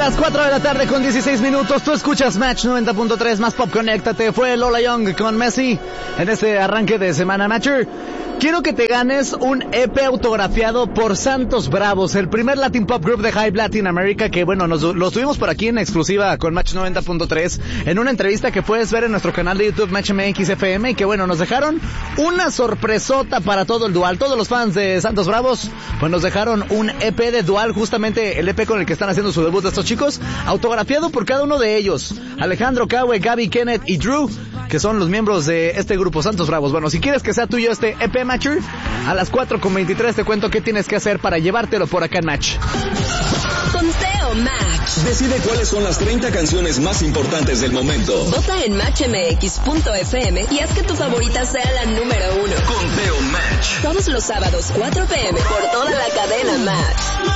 las 4 de la tarde con 16 minutos. Tú escuchas Match 90.3, más pop, conéctate. Fue Lola Young con Messi en este arranque de semana. Matcher, quiero que te ganes un EP autografiado por Santos Bravos, el primer Latin Pop Group de Hype Latin America, que bueno, lo tuvimos por aquí en exclusiva con Match 90.3, en una entrevista que puedes ver en nuestro canal de YouTube Match MX FM, y que bueno, nos dejaron una sorpresota para todo el Dual. Todos los fans de Santos Bravos, pues nos dejaron un EP de Dual, justamente el EP con el que están haciendo su debut estos chicos, autografiado por cada uno de ellos: Alejandro, Kawe, Gaby, Kenneth y Drew, que son los miembros de este grupo Santos Bravos. Bueno, si quieres que sea tuyo este EP, Matcher, a las 4:23 te cuento qué tienes que hacer para llevártelo por acá en Match. Conteo Match. Decide cuáles son las 30 canciones más importantes del momento. Vota en matchmx.fm y haz que tu favorita sea la número 1. Conteo Match. Todos los sábados, 4 p.m. por toda la cadena Match.